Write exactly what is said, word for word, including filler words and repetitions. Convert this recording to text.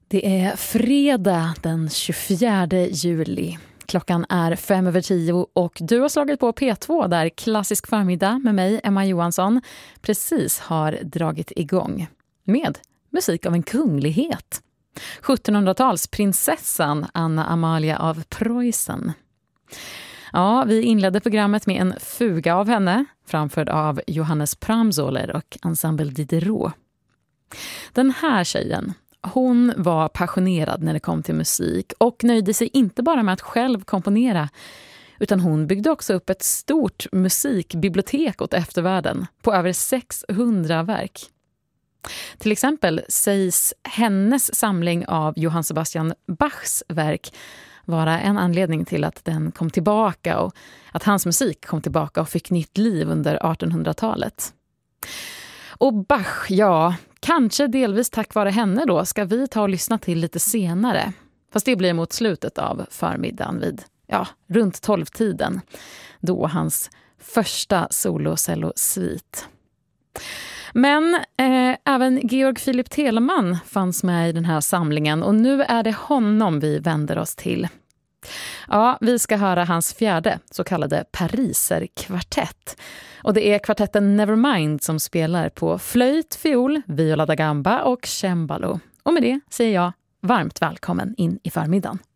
Det är fredag den tjugofjärde juli. Klockan är fem över tio och du har slagit på P två där Klassisk förmiddag med mig, Emma Johansson, precis har dragit igång med musik av en kunglighet. sjuttonhundratalsprinsessan Anna Amalia av Preussen. Ja, vi inledde programmet med en fuga av henne, framförd av Johannes Pramsoller och Ensemble Diderot. Den här tjejen, hon var passionerad när det kom till musik och nöjde sig inte bara med att själv komponera, utan hon byggde också upp ett stort musikbibliotek åt eftervärlden på över sexhundra verk. Till exempel sägs hennes samling av Johann Sebastian Bachs verk vara en anledning till att den kom tillbaka och att hans musik kom tillbaka och fick nytt liv under artonhundratalet. Och Bach, ja, kanske delvis tack vare henne då, ska vi ta och lyssna till lite senare. Fast det blir mot slutet av förmiddagen vid, ja, runt tolvtiden. Då hans första solo-cello-svit. Men eh, även Georg Philipp Telemann fanns med i den här samlingen och nu är det honom vi vänder oss till. Ja, vi ska höra hans fjärde så kallade Pariser-kvartett. Och det är kvartetten Nevermind som spelar på flöjt, fiol, viola da gamba och cembalo. Och med det säger jag varmt välkommen in i förmiddagen.